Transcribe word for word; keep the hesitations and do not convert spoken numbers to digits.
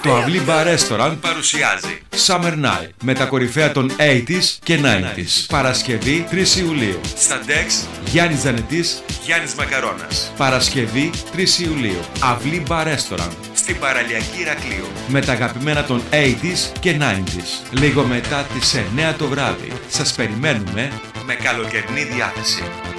Το Αυλή Bar Restaurant παρουσιάζει Summer Night με τα κορυφαία των ογδόντα και ενενήντα. Παρασκευή τρεις Ιουλίου. Στα Dex Γιάννης Ζανετής, Γιάννης Μακαρώνας. Παρασκευή τρεις Ιουλίου. Αυλή Bar Restaurant στην παραλιακή Ηρακλείου. Με τα αγαπημένα των ογδόντα και ενενήντα. Λίγο μετά τις εννέα το βράδυ. Σας περιμένουμε με καλοκαιρινή διάθεση.